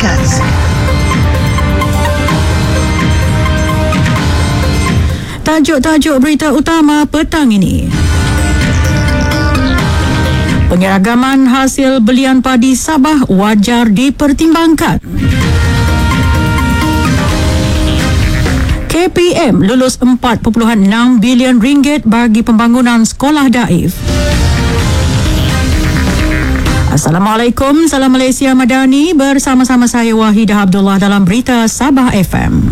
Breakfast. Tajuk-tajuk berita utama petang ini. Penyeragaman hasil belian padi Sabah wajar dipertimbangkan. KPM lulus 4.6 bilion ringgit bagi pembangunan sekolah daif. Assalamualaikum, salam Malaysia Madani, bersama-sama saya Wahidah Abdullah dalam berita Sabah FM.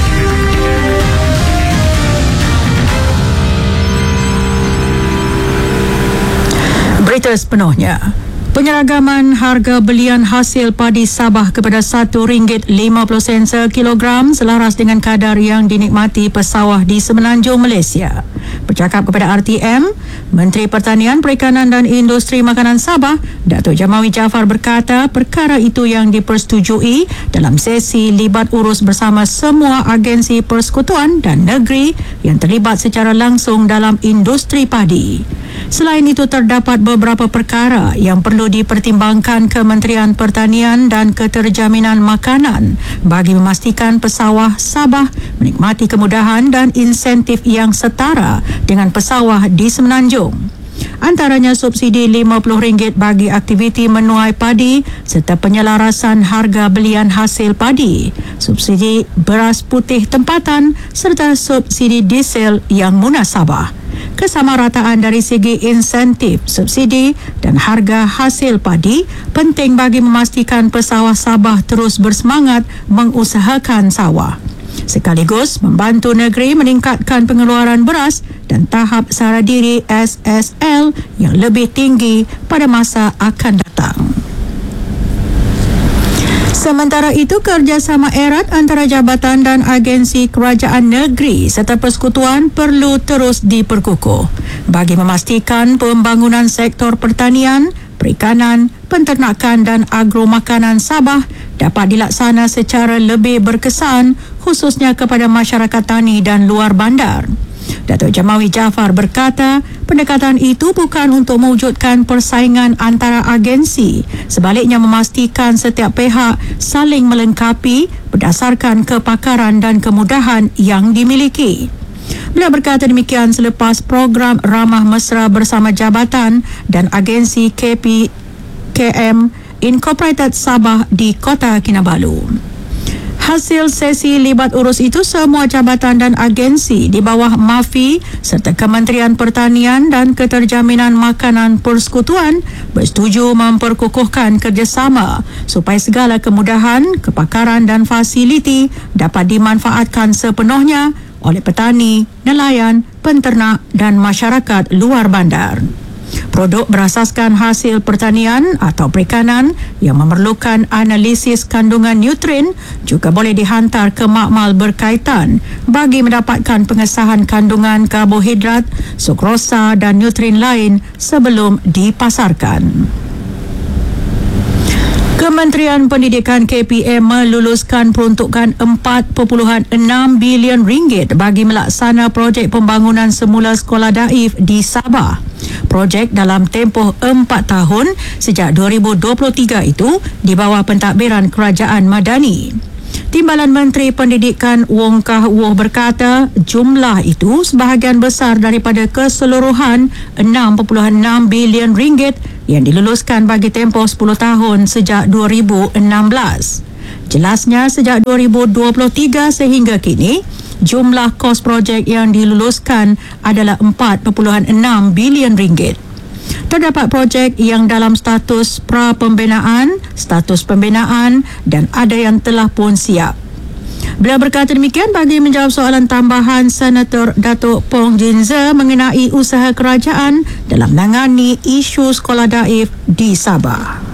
Berita sepenuhnya. Penyeragaman harga belian hasil padi Sabah kepada RM1.50 sekilogram selaras dengan kadar yang dinikmati pesawah di Semenanjung Malaysia. Bercakap kepada RTM, Menteri Pertanian, Perikanan dan Industri Makanan Sabah, Datuk Jamawi Jaafar berkata perkara itu yang dipersetujui dalam sesi libat urus bersama semua agensi persekutuan dan negeri yang terlibat secara langsung dalam industri padi. Selain itu, terdapat beberapa perkara yang perlu dipertimbangkan Kementerian Pertanian dan Keterjaminan Makanan bagi memastikan pesawah Sabah menikmati kemudahan dan insentif yang setara dengan pesawah di Semenanjung. Antaranya subsidi RM50 bagi aktiviti menuai padi serta penyelarasan harga belian hasil padi, subsidi beras putih tempatan serta subsidi diesel yang munasabah. Kesamarataan dari segi insentif, subsidi dan harga hasil padi penting bagi memastikan pesawah Sabah terus bersemangat mengusahakan sawah, sekaligus membantu negeri meningkatkan pengeluaran beras dan tahap sara diri SSL yang lebih tinggi pada masa akan datang. Sementara itu, kerjasama erat antara jabatan dan agensi kerajaan negeri serta persekutuan perlu terus diperkukuh bagi memastikan pembangunan sektor pertanian, perikanan, penternakan dan agromakanan Sabah dapat dilaksana secara lebih berkesan khususnya kepada masyarakat tani dan luar bandar. Datuk Jamawi Jaafar berkata, pendekatan itu bukan untuk mewujudkan persaingan antara agensi, sebaliknya memastikan setiap pihak saling melengkapi berdasarkan kepakaran dan kemudahan yang dimiliki. Beliau berkata demikian selepas program Ramah Mesra bersama jabatan dan agensi KPKM Incorporated Sabah di Kota Kinabalu. Hasil sesi libat urus itu, semua jabatan dan agensi di bawah MAFI serta Kementerian Pertanian dan Keterjaminan Makanan Persekutuan bersetuju memperkukuhkan kerjasama supaya segala kemudahan, kepakaran dan fasiliti dapat dimanfaatkan sepenuhnya oleh petani, nelayan, penternak dan masyarakat luar bandar. Produk berasaskan hasil pertanian atau perikanan yang memerlukan analisis kandungan nutrien juga boleh dihantar ke makmal berkaitan bagi mendapatkan pengesahan kandungan karbohidrat, sukrosa dan nutrien lain sebelum dipasarkan. Kementerian Pendidikan KPM meluluskan peruntukan RM4.6 bilion bagi melaksana projek pembangunan semula sekolah daif di Sabah. Projek dalam tempoh 4 tahun sejak 2023 itu di bawah pentadbiran Kerajaan Madani. Timbalan Menteri Pendidikan Wong Kah Woh berkata jumlah itu sebahagian besar daripada keseluruhan RM6.6 bilion yang diluluskan bagi tempoh 10 tahun sejak 2016. Jelasnya sejak 2023 sehingga kini, jumlah kos projek yang diluluskan adalah RM4.6 bilion. Terdapat projek yang dalam status pra-pembinaan, status pembinaan dan ada yang telah pun siap. Beliau berkata demikian bagi menjawab soalan tambahan Senator Datuk Pong Jinze mengenai usaha kerajaan dalam menangani isu sekolah daif di Sabah.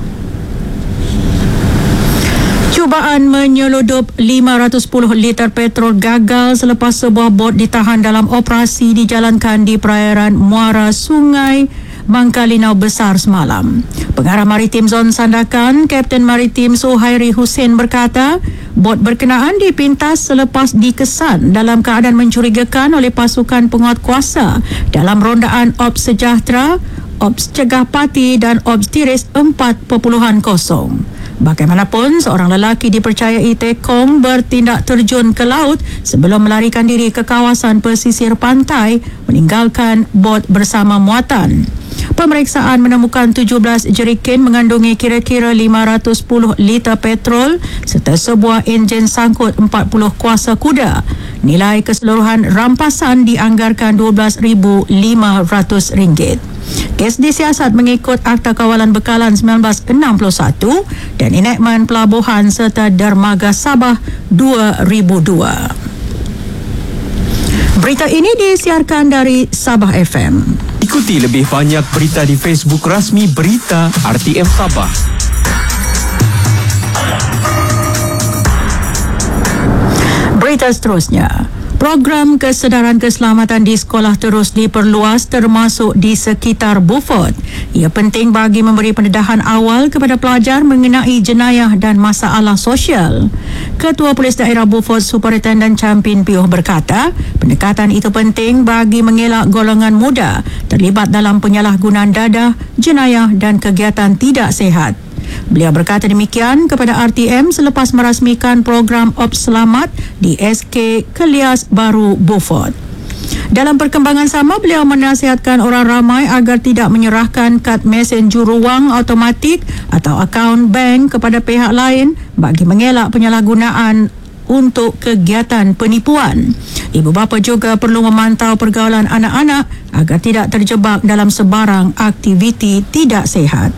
Cubaan menyeludup 510 liter petrol gagal selepas sebuah bot ditahan dalam operasi dijalankan di perairan muara Sungai Bangkalinau Besar semalam. Pengarah Maritim Zon Sandakan, Kapten Maritim Suhairi Hussein berkata, bot berkenaan dipintas selepas dikesan dalam keadaan mencurigakan oleh pasukan penguatkuasa dalam rondaan Ops Sejahtera, Ops Cegah Pati dan Ops Tiris 4.0. Bagaimanapun, seorang lelaki dipercayai tekong bertindak terjun ke laut sebelum melarikan diri ke kawasan pesisir pantai meninggalkan bot bersama muatan. Pemeriksaan menemukan 17 jeriken mengandungi kira-kira 510 liter petrol serta sebuah enjin sangkut 40 kuasa kuda. Nilai keseluruhan rampasan dianggarkan RM12,500. Kes disiasat mengikut Akta Kawalan Bekalan 1961 dan Enakmen Pelabuhan serta Dermaga Sabah 2002. Berita ini disiarkan dari Sabah FM. Ikuti lebih banyak berita di Facebook rasmi Berita RTM Sabah. Berita seterusnya. Program kesedaran keselamatan di sekolah terus diperluas termasuk di sekitar Beaufort. Ia penting bagi memberi pendedahan awal kepada pelajar mengenai jenayah dan masalah sosial. Ketua Polis Daerah Beaufort Superintendent Champin Piuh berkata, pendekatan itu penting bagi mengelak golongan muda terlibat dalam penyalahgunaan dadah, jenayah dan kegiatan tidak sihat. Beliau berkata demikian kepada RTM selepas merasmikan program Ops Selamat di SK Kelias Baru Beaufort. Dalam perkembangan sama, beliau menasihatkan orang ramai agar tidak menyerahkan kad mesin juruwang automatik atau akaun bank kepada pihak lain bagi mengelak penyalahgunaan untuk kegiatan penipuan. Ibu bapa juga perlu memantau pergaulan anak-anak agar tidak terjebak dalam sebarang aktiviti tidak sihat.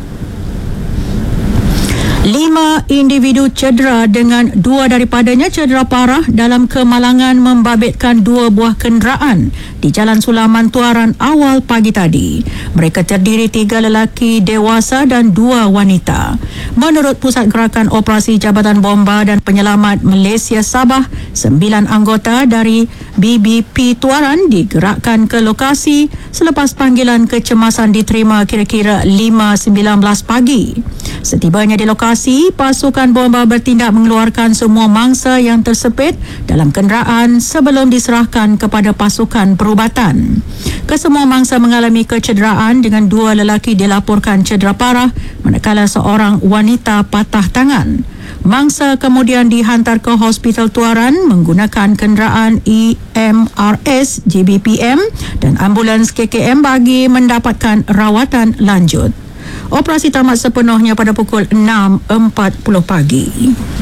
5 individu cedera dengan 2 daripadanya cedera parah dalam kemalangan membabitkan 2 buah kenderaan di Jalan Sulaman Tuaran awal pagi tadi. Mereka terdiri 3 lelaki dewasa dan 2 wanita. Menurut Pusat Gerakan Operasi Jabatan Bomba dan Penyelamat Malaysia Sabah, 9 anggota dari BBP Tuaran digerakkan ke lokasi selepas panggilan kecemasan diterima kira-kira 5.19 pagi. Setibanya di lokasi, pasukan bomba bertindak mengeluarkan semua mangsa yang tersepit dalam kenderaan sebelum diserahkan kepada pasukan perubatan. Kesemua mangsa mengalami kecederaan dengan 2 lelaki dilaporkan cedera parah manakala seorang wanita patah tangan. Mangsa kemudian dihantar ke Hospital Tuaran menggunakan kenderaan EMRS GBPM dan ambulans KKM bagi mendapatkan rawatan lanjut. Operasi tamat sepenuhnya pada pukul 6.40 pagi.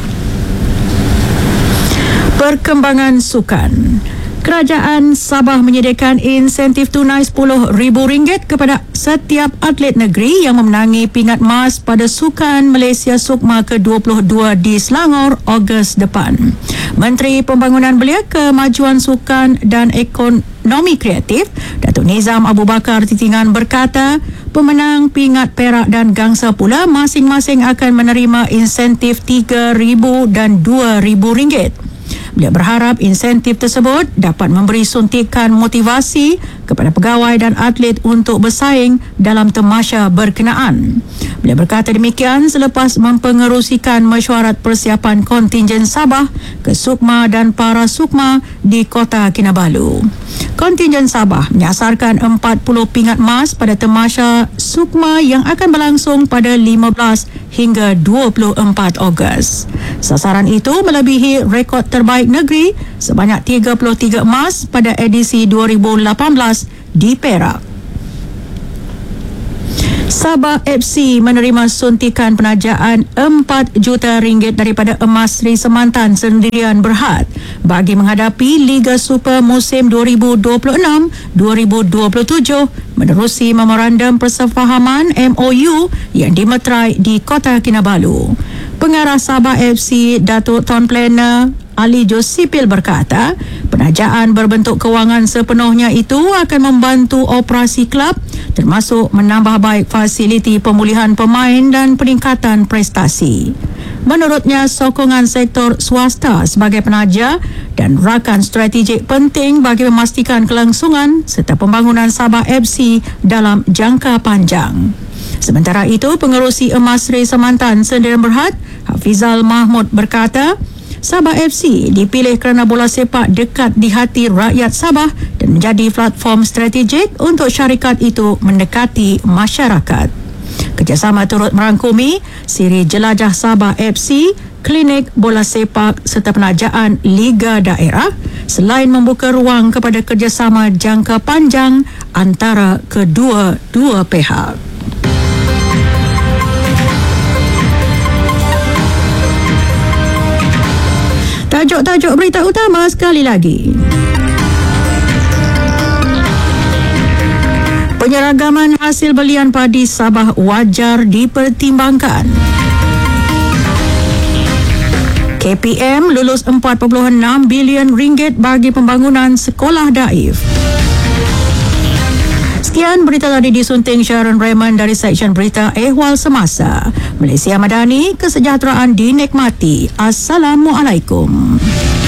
Perkembangan sukan. Kerajaan Sabah menyediakan insentif tunai RM10,000 kepada setiap atlet negeri yang memenangi pingat emas pada Sukan Malaysia Sukma ke-22 di Selangor Ogos depan. Menteri Pembangunan Belia, Kemajuan Sukan dan Ekonomi Kreatif, Datuk Nizam Abu Bakar Titingan berkata, pemenang pingat perak dan gangsa pula masing-masing akan menerima insentif RM3,000 dan RM2,000. Beliau berharap insentif tersebut dapat memberi suntikan motivasi kepada pegawai dan atlet untuk bersaing dalam tamasya berkenaan. Beliau berkata demikian selepas mempengerusikan mesyuarat persiapan kontingen Sabah ke Sukma dan para Sukma di Kota Kinabalu. Kontingen Sabah menyasarkan 40 pingat emas pada tamasya Sukma yang akan berlangsung pada 15 hingga 24 Ogos. Sasaran itu melebihi rekod terbaik negeri sebanyak 33 emas pada edisi 2018 di Perak. Sabah FC menerima suntikan penajaan RM4 juta daripada Emas Sri Semantan Sendirian Berhad bagi menghadapi Liga Super musim 2026-2027 menerusi memorandum persefahaman MOU yang dimeterai di Kota Kinabalu. Pengarah Sabah FC Datuk Tuan Planner Ali Josipil berkata, penajaan berbentuk kewangan sepenuhnya itu akan membantu operasi klub termasuk menambah baik fasiliti pemulihan pemain dan peningkatan prestasi. Menurutnya, sokongan sektor swasta sebagai penaja dan rakan strategik penting bagi memastikan kelangsungan serta pembangunan Sabah FC dalam jangka panjang. Sementara itu, pengerusi Emas Sri Semantan Sendirian Berhad, Hafizal Mahmud berkata, Sabah FC dipilih kerana bola sepak dekat di hati rakyat Sabah dan menjadi platform strategik untuk syarikat itu mendekati masyarakat. Kerjasama turut merangkumi Siri Jelajah Sabah FC, klinik bola sepak serta penajaan Liga Daerah selain membuka ruang kepada kerjasama jangka panjang antara kedua-dua pihak. Tajuk-tajuk berita utama sekali lagi. Penyeragaman hasil belian padi Sabah wajar dipertimbangkan. KPM lulus 4.6 bilion ringgit bagi pembangunan sekolah daif. Sekian berita tadi disunting Sharon Raymond dari Seksyen Berita Ehwal Semasa. Malaysia Madani, kesejahteraan dinikmati. Assalamualaikum.